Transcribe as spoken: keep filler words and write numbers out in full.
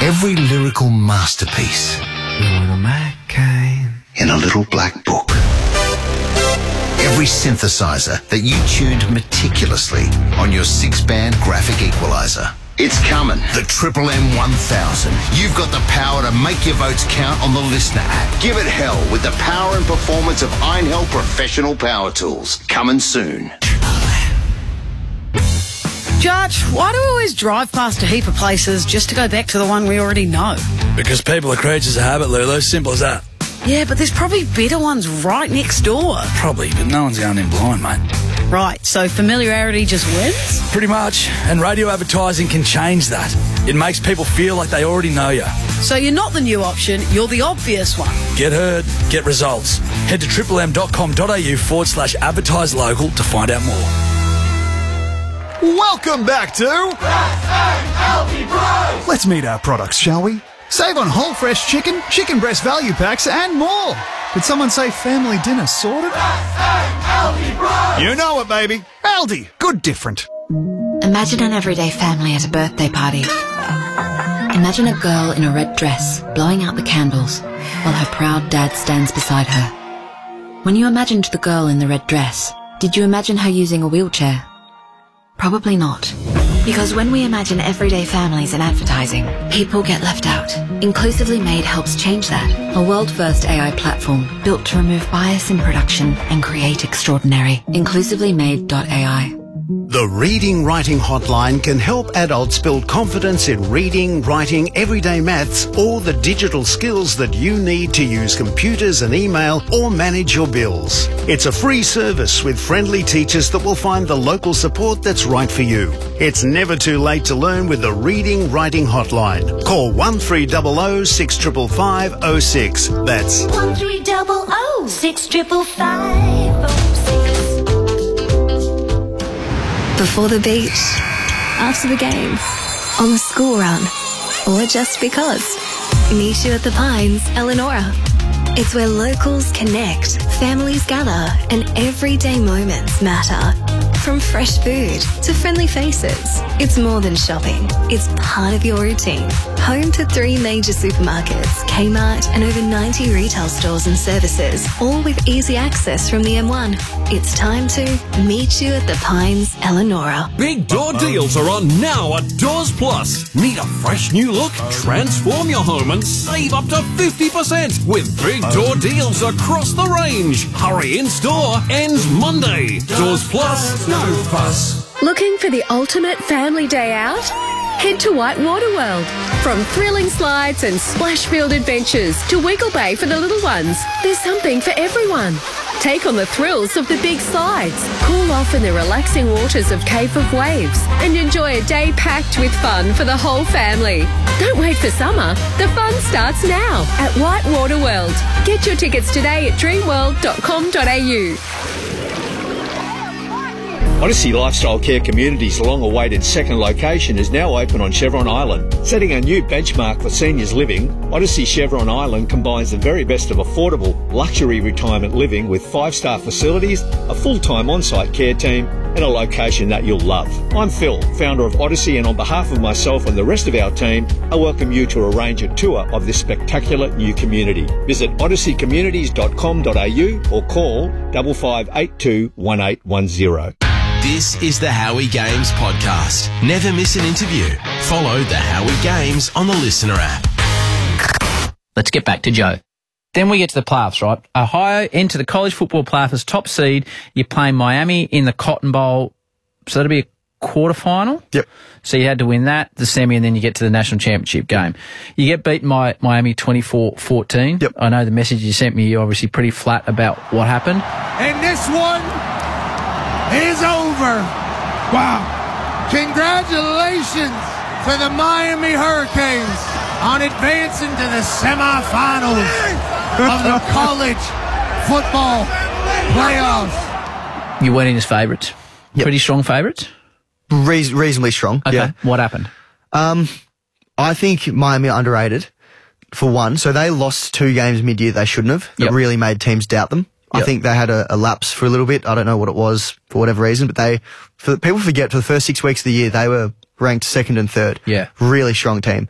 Every lyrical masterpiece in a little black book. Every synthesizer that you tuned meticulously on your six-band graphic equalizer. It's coming, the Triple M one thousand. You've got the power to make your votes count on the Listener app. Give it hell with the power and performance of Iron Hell Professional Power Tools. Coming soon. Judge, why do we always drive past a heap of places just to go back to the one we already know? Because people are creatures of habit, Lulu. Simple as that. Yeah, but there's probably better ones right next door. Probably, but no one's going in blind, mate. Right, so familiarity just wins? Pretty much. And radio advertising can change that. It makes people feel like they already know you. So you're not the new option, you're the obvious one. Get heard, get results. Head to triplem.com.au forward slash advertise local to find out more. Welcome back to Let's meet our products, shall we? Save on whole fresh chicken, chicken breast value packs, and more. Did someone say family dinner sorted? You know it, baby. Aldi. Good different. Imagine an everyday family at a birthday party. Imagine a girl in a red dress blowing out the candles while her proud dad stands beside her. When you imagined the girl in the red dress, did you imagine her using a wheelchair? Probably not. Because when we imagine everyday families in advertising, people get left out. Inclusively Made helps change that. A world-first A I platform built to remove bias in production and create extraordinary. inclusively made dot A I. The Reading Writing Hotline can help adults build confidence in reading, writing, everyday maths, or the digital skills that you need to use computers and email or manage your bills. It's a free service with friendly teachers that will find the local support that's right for you. It's never too late to learn with the Reading Writing Hotline. Call one three zero zero six five five five zero six. That's one three zero zero six five five five zero six. Before the beach, after the game, on the school run, or just because. Meet you at the Pines, Eleonora. It's where locals connect, families gather, and everyday moments matter. From fresh food to friendly faces, it's more than shopping. It's part of your routine. Home to three major supermarkets, Kmart, and over ninety retail stores and services, all with easy access from the M one. It's time to meet you at the Pines, Eleonora. Big door deals are on now at Doors Plus. Need a fresh new look? Transform your home and save up to fifty percent with big door deals across the range. Hurry, in store ends Monday. Doors Plus, no fuss. Looking for the ultimate family day out? Head to Whitewater World. From thrilling slides and splash-filled adventures to Wiggle Bay for the little ones, there's something for everyone. Take on the thrills of the big slides, cool off in the relaxing waters of Cave of Waves, and enjoy a day packed with fun for the whole family. Don't wait for summer. The fun starts now at Whitewater World. Get your tickets today at dream world dot com dot a u. Odyssey Lifestyle Care Community's long-awaited second location is now open on Chevron Island. Setting a new benchmark for seniors living, Odyssey Chevron Island combines the very best of affordable, luxury retirement living with five-star facilities, a full-time on-site care team, and a location that you'll love. I'm Phil, founder of Odyssey, and on behalf of myself and the rest of our team, I welcome you to arrange a tour of this spectacular new community. Visit odyssey communities dot com dot a u or call five five eight two one eight one zero. This is the Howie Games podcast. Never miss an interview. Follow the Howie Games on the Listener app. Let's get back to Joe. Then we get to the playoffs, right? Ohio enter the college football playoffs as top seed. You're playing Miami in the Cotton Bowl. So that'll be a quarterfinal? Yep. So you had to win that, the semi, and then you get to the national championship game. You get beaten by Miami twenty-four fourteen. Yep. I know the message you sent me, you're obviously pretty flat about what happened. And this one is over. Wow. Congratulations to the Miami Hurricanes on advancing to the semifinals of the college football playoffs. You went in as favourites. Yep. Pretty strong favourites? Re- reasonably strong, okay. Yeah. What happened? Um, I think Miami are underrated, for one. So they lost two games mid-year they shouldn't have. That yep. really made teams doubt them. Yep. I think they had a, a lapse for a little bit. I don't know what it was for whatever reason, but they, for, people forget for the first six weeks of the year, they were ranked second and third. Yeah. Really strong team.